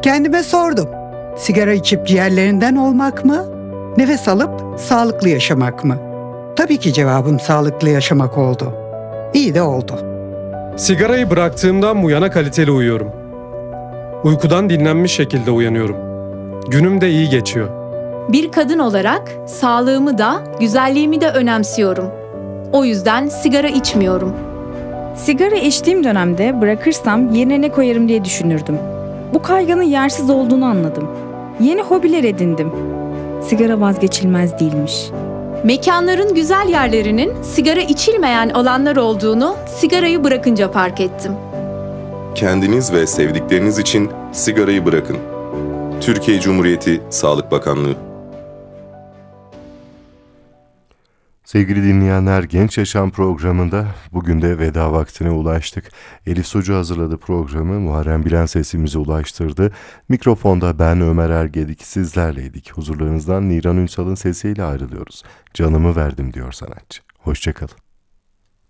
Kendime sordum. Sigara içip ciğerlerinden olmak mı? Nefes alıp sağlıklı yaşamak mı? Tabii ki cevabım sağlıklı yaşamak oldu. İyi de oldu. Sigarayı bıraktığımdan bu yana kaliteli uyuyorum. Uykudan dinlenmiş şekilde uyanıyorum. Günüm de iyi geçiyor. Bir kadın olarak sağlığımı da, güzelliğimi de önemsiyorum. O yüzden sigara içmiyorum. Sigara içtiğim dönemde bırakırsam yerine ne koyarım diye düşünürdüm. Bu kaygının yersiz olduğunu anladım. Yeni hobiler edindim. Sigara vazgeçilmez değilmiş. Mekanların güzel yerlerinin sigara içilmeyen alanlar olduğunu sigarayı bırakınca fark ettim. Kendiniz ve sevdikleriniz için sigarayı bırakın. Türkiye Cumhuriyeti Sağlık Bakanlığı. Sevgili dinleyenler, Genç Yaşam programında bugün de veda vaktine ulaştık. Elif Sucu hazırladı programı, Muharrem Bilen sesimizi ulaştırdı. Mikrofonda ben Ömer Ergedik, sizlerleydik. Huzurlarınızdan Niran Ünsal'ın sesiyle ayrılıyoruz. Canımı verdim diyor sanatçı. Hoşça kalın.